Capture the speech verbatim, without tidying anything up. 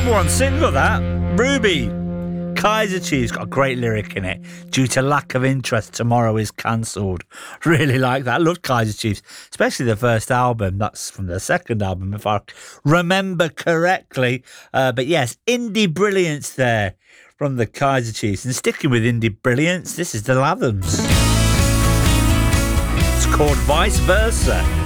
number one single, that. Ruby. Kaiser Chiefs got a great lyric in it. Due to lack of interest, tomorrow is cancelled. Really like that. I love Kaiser Chiefs, especially the first album. That's from the second album, if I remember correctly. Uh, but yes, indie brilliance there from the Kaiser Chiefs. And sticking with indie brilliance, this is the Lathams. It's called Vice Versa.